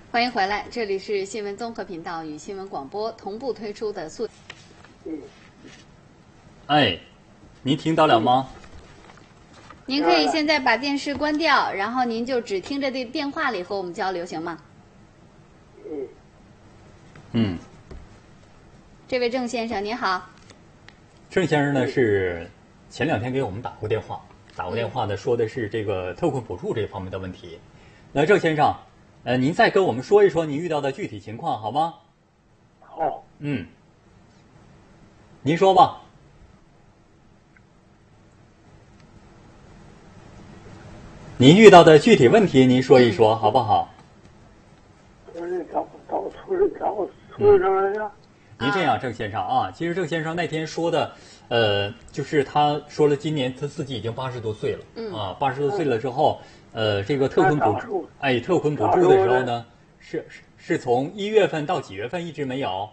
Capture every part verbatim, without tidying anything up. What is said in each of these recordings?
欢迎回来，这里是新闻综合频道与新闻广播同步推出的速。 嗯。 哎，您听到了吗？ 您可以现在把电视关掉，然后您就只听着这电话里和我们交流，行吗？ 嗯。 嗯。 这位郑先生您好。 郑先生呢是前两天给我们打过电话，打过电话呢说的是这个特困补助这方面的问题。那郑先生，呃，您再跟我们说一说您遇到的具体情况好吗？ 好。 嗯。您说吧。您遇到的具体问题您说一说好不好？ 我是找找村找村上来呀。 您这样，郑先生啊，其实郑先生那天说的，呃，就是他说了，今年他自己已经八十多岁了， 嗯啊，八十多岁了之后，呃，这个特困补助，哎，特困补助的时候呢，是是是从一月份到几月份一直没有？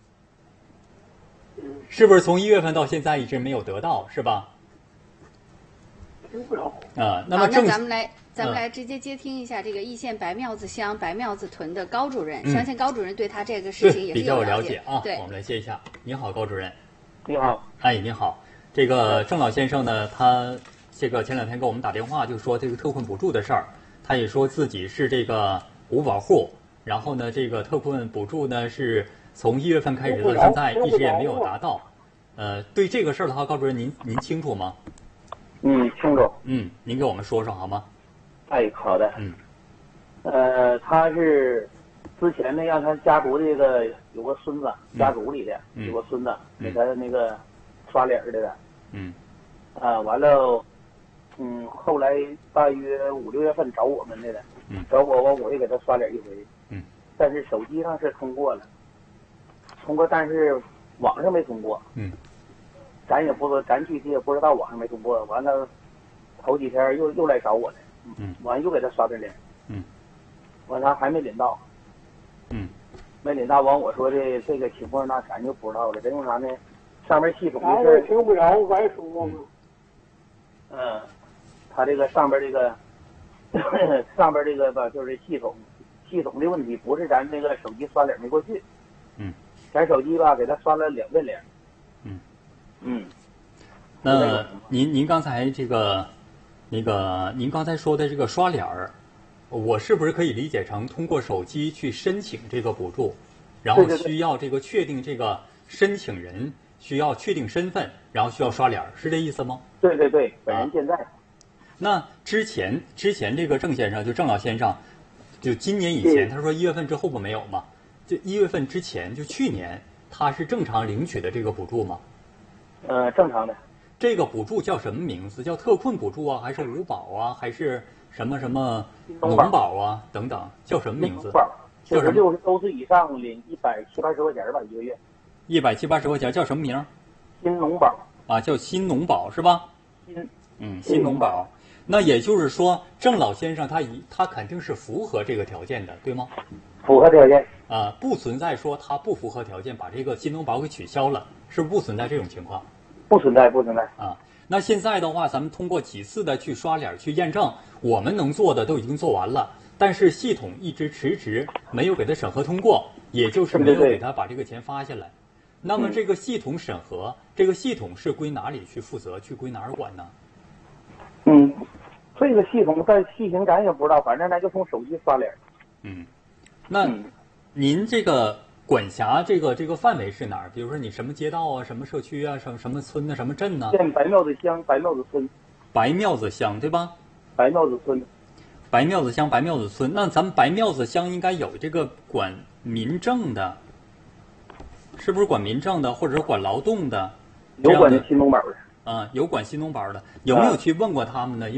是不是从一月份到现在一直没有得到，是吧？ 不少。 啊，那么郑， 那咱们来。咱们来直接接听一下这个易县白庙子乡白庙子屯的高主任， 嗯、 相信高主任对他这个事情也是比较有了解啊。 对， 我们来接一下。你好，高主任。 你好。 哎，你好。这个郑老先生呢，他这个前两天给我们打电话，就说这个特困补助的事儿，他也说自己是这个无保户，然后呢，这个特困补助呢是从一月份开始到现在一直也没有达到。呃，对这个事儿的话，高主任您您清楚吗？ 嗯，清楚。 嗯，您给我们说说好吗？ 哎，好的。 嗯， 呃，他是之前呢，让他家族这个有个孙子，家族里的、 嗯、 有个孙子给他那个刷脸的了。 嗯。 啊，完了，嗯，后来大约五六月份找我们来的， 嗯， 找我我我也给他刷脸一回。 嗯。 但是手机上是通过了，通过，但是网上没通过。 嗯。 咱也不知道，咱具体也不知道网上没通过。完了，头几天又又来找我了。 嗯， 完又给他刷的脸， 嗯， 完他还没领到， 嗯， 没领到。完我说的这个情况，那咱就不知道了。这用啥呢？上面系统的事儿，听不着，白说嘛。 嗯，他这个上边这个上边这个吧，就是系统系统的问题，不是咱那个手机刷脸没过去。 嗯， 咱手机吧给他刷了两遍脸。 嗯嗯， 那您您刚才这个。那个，您刚才说的这个刷脸儿，我是不是可以理解成通过手机去申请这个补助，然后需要这个确定这个申请人需要确定身份，然后需要刷脸儿，是这意思吗？ 对对对，本人健在。啊、 那之前之前这个郑先生，就郑老先生，就今年以前，他说一月份之后不没有吗？就一月份之前，就去年他是正常领取的这个补助吗？ 呃，正常的。 这个补助叫什么名字？叫特困补助啊，还是五保啊，还是什么什么农保啊等等？叫什么名字？ 叫什么？就是都是以上领一百七八十块钱吧，一个月。 一百七八十块钱叫什么名？ 新农保啊，叫新农保是吧？ 新嗯，新农保。那也就是说，郑老先生他一他肯定是符合这个条件的，对吗？ 符合条件。 啊，不存在说他不符合条件把这个新农保给取消了，是不是不存在这种情况？ 不存在，不存在啊。那现在的话，咱们通过几次的去刷脸去验证，我们能做的都已经做完了，但是系统一直迟迟没有给他审核通过，也就是没有给他把这个钱发下来。那么这个系统审核，嗯、这个系统是归哪里去负责，去归哪儿管呢？ 嗯，这个系统在细情咱也不知道，反正咱就从手机刷脸。 嗯，那您这个。管辖这个这个范围是哪儿？比如说你什么街道啊，什么社区啊，什么什么村呢、啊，什么镇呢、啊？ 县白庙子乡白庙子村。 白庙子乡对吧？ 白庙子村。 白庙子乡白庙子村，那咱们白庙子乡应该有这个管民政的，是不是管民政的，或者是管劳动的？ 有管新农保的。 啊，有管新农保的，有没有去问过他们呢？因